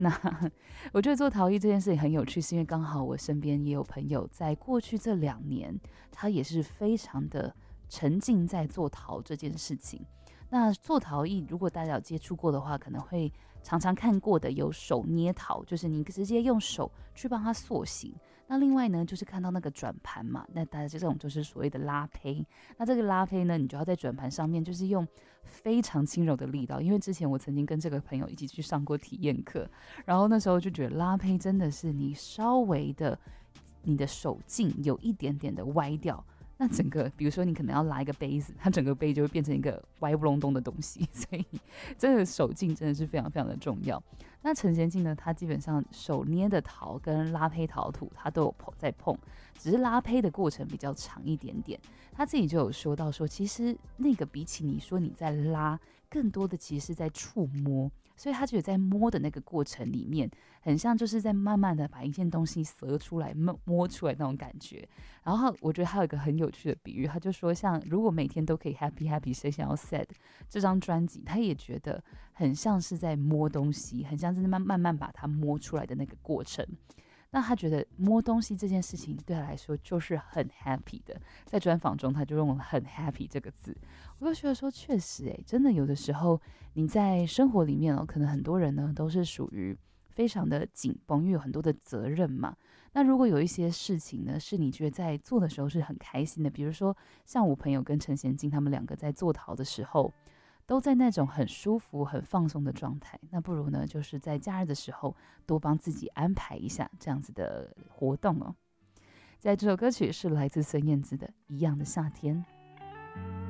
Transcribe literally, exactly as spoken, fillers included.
那我觉得做陶艺这件事情很有趣，是因为刚好我身边也有朋友在过去这两年，他也是非常的沉浸在做陶这件事情。那做陶艺，如果大家有接触过的话，可能会常常看过的有手捏陶，就是你直接用手去帮它塑形。那另外呢，就是看到那个转盘嘛，那大家这种就是所谓的拉胚。那这个拉胚呢，你就要在转盘上面就是用非常轻柔的力道，因为之前我曾经跟这个朋友一起去上过体验课，然后那时候就觉得拉胚真的是你稍微的你的手劲有一点点的歪掉，那整个比如说你可能要拉一个杯子，它整个杯就会变成一个歪不隆咚的东西，所以这个手劲真的是非常非常的重要。那陈贤进呢，他基本上手捏的陶跟拉胚陶土他都有在碰，只是拉胚的过程比较长一点点。他自己就有说到说，其实那个比起你说你在拉，更多的其实是在触摸，所以他觉得在摸的那个过程里面，很像就是在慢慢的把一件东西折出来摸出来那种感觉。然后我觉得还有一个很有趣的比喻，他就说像如果每天都可以 happy happy， 谁想要 sad 这张专辑，他也觉得很像是在摸东西，很像是慢慢慢把它摸出来的那个过程。那他觉得摸东西这件事情对他来说就是很 happy 的，在专访中他就用了很 happy 这个字。我就觉得说确实诶，真的有的时候你在生活里面哦，可能很多人呢都是属于非常的紧绷，因为有很多的责任嘛。那如果有一些事情呢是你觉得在做的时候是很开心的，比如说像我朋友跟陈贤进他们两个在做陶的时候都在那种很舒服很放松的状态，那不如呢就是在假日的时候多帮自己安排一下这样子的活动哦。在这首歌曲是来自孙燕姿的《一样的夏天》。